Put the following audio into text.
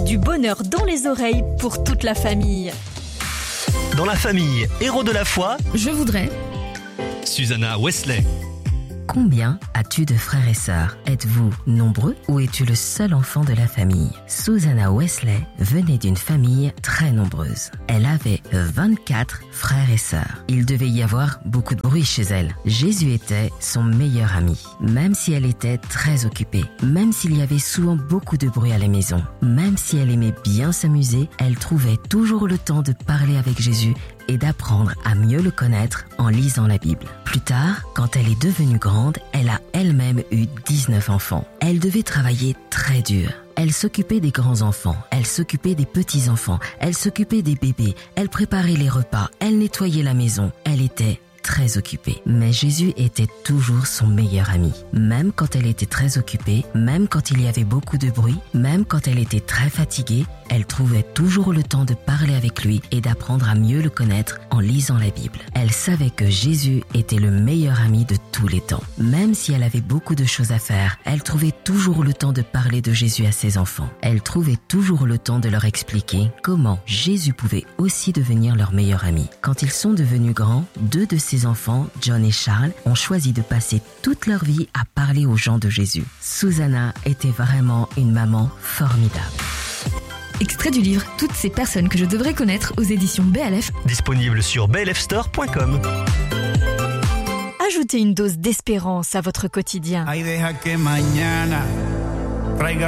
Du bonheur dans les oreilles pour toute la famille. Dans la famille Héros de la foi, Je voudrais. Susanna Wesley. Combien as-tu de frères et sœurs? Êtes-vous nombreux ou es-tu le seul enfant de la famille? Susanna Wesley venait d'une famille très nombreuse. Elle avait 24 frères et sœurs. Il devait y avoir beaucoup de bruit chez elle. Jésus était son meilleur ami. Même si elle était très occupée, même s'il y avait souvent beaucoup de bruit à la maison, même si elle aimait bien s'amuser, elle trouvait toujours le temps de parler avec Jésus et d'apprendre à mieux le connaître en lisant la Bible. Plus tard, quand elle est devenue grande, elle a elle-même eu 19 enfants. Elle devait travailler très dur. Elle s'occupait des grands-enfants, elle s'occupait des petits-enfants, elle s'occupait des bébés, elle préparait les repas, elle nettoyait la maison. Elle était très occupée. Mais Jésus était toujours son meilleur ami. Même quand elle était très occupée, même quand il y avait beaucoup de bruit, même quand elle était très fatiguée, elle trouvait toujours le temps de parler avec lui et d'apprendre à mieux le connaître en lisant la Bible. Elle savait que Jésus était le meilleur ami de tous les temps. Même si elle avait beaucoup de choses à faire, elle trouvait toujours le temps de parler de Jésus à ses enfants. Elle trouvait toujours le temps de leur expliquer comment Jésus pouvait aussi devenir leur meilleur ami. Quand ils sont devenus grands, 2 de ses enfants, John et Charles, ont choisi de passer toute leur vie à parler aux gens de Jésus. Susanna était vraiment une maman formidable. Extrait du livre Toutes ces personnes que je devrais connaître aux éditions BLF. Disponible sur blfstore.com. Ajoutez une dose d'espérance à votre quotidien. Ay, deja que mañana traiga